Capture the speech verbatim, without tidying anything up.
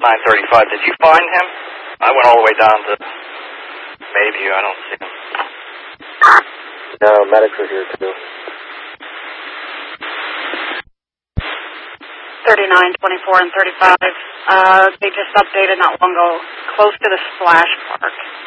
nine thirty-five. Did you find him? I went all the way down to Mayview. I don't see him. No, medics are here too. thirty-nine, twenty-four, and thirty-five. Uh, they just updated not long ago, close to the splash park.